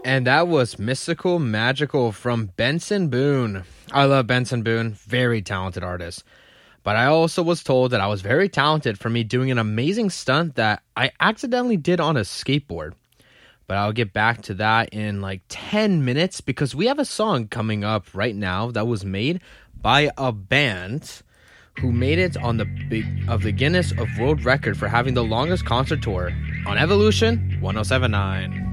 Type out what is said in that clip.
And that was Mystical Magical from Benson Boone. I love Benson Boone, very talented artist. But I also was told that I was very talented for me doing an amazing stunt that I accidentally did on a skateboard. But I'll get back to that in like 10 minutes because we have a song coming up right now that was made by a band who made it on the Guinness of World Record for having the longest concert tour on Evolution 1079.